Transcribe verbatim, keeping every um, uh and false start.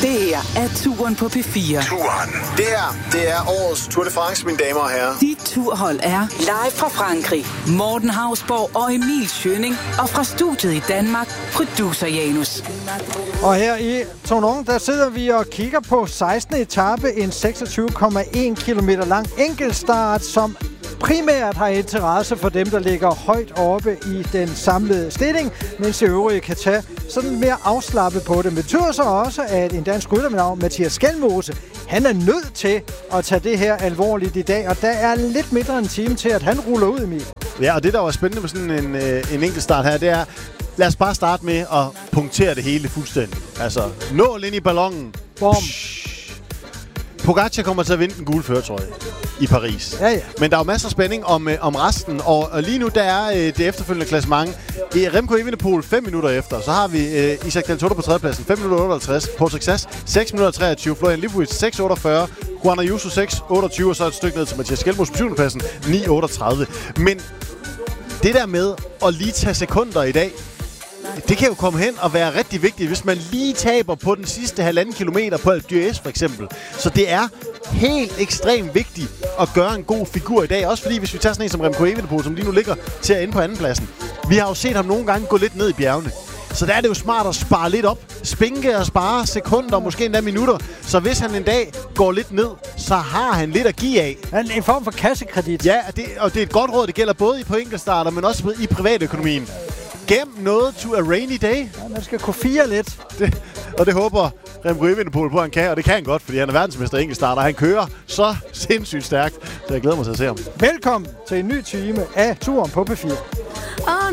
Det her er Turen på P fire. Turen. Det her, det er årets Tour de France, mine damer og herrer. Dit turhold er live fra Frankrig. Morten Hausborg og Emil Schønning. Og fra studiet i Danmark, producer Janus. Og her i Tonon, der sidder vi og kigger på sekstende etape, en seksogtyve komma en kilometer lang enkeltstart, som primært har interesse for dem, der ligger højt oppe i den samlede stilling, mens de øvrige kan tage sådan mere afslappet på det. Det betyder så også, at en dansk rytter med navn Mathias Skelmose, han er nødt til at tage det her alvorligt i dag, og der er lidt mindre en time til, at han ruller ud, Emil. Ja, og det, der var spændende med sådan en, øh, en enkelt start her, det er, lad os bare starte med at punktere det hele fuldstændig. Altså, nål ind i ballonen. Bom. Pogacar kommer til at vinde den gule førertrøje i Paris. Ja, ja. Men der er jo masser af spænding om, øh, om resten, og, og lige nu der er øh, det efterfølgende klassement. I Remco Evenepoel fem minutter efter, så har vi øh, Isaac Del Toto på tredjepladsen, fem minutter otteoghalvtreds, Paul Success seks minutter treogtyve, Florian Lipovic seks otteogfyrre, Juan Ayuso seks otteogtyve, og så et stykke ned til Mathias Skelmose på syvende pladsen ni otteogtredive. Men det der med at lige tage sekunder i dag, det kan jo komme hen og være rigtig vigtigt, hvis man lige taber på den sidste halvanden kilometer på Alpe d'Huez for eksempel. Så det er helt ekstremt vigtigt at gøre en god figur i dag. Også fordi, hvis vi tager sådan en som Remco Evenepoel, som lige nu ligger til at ende på andenpladsen. Vi har jo set ham nogle gange gå lidt ned i bjergene. Så der er det jo smart at spare lidt op. Spinke og spare sekunder, måske endda minutter. Så hvis han en dag går lidt ned, så har han lidt at give af. En, en form for kassekredit. Ja, det, og det er et godt råd. Det gælder både i på enkeltstarter, men også i privatøkonomien. Gem noget to a rainy day. Ja, man skal kunne fire lidt. Det, og det håber Remco Evenepoel på, han kan. Og det kan han godt, fordi han er verdensmester enkeltstarter. Han kører så sindssygt stærkt, så jeg glæder mig til at se ham. Velkommen til en ny time af Turen på P fire. Oh,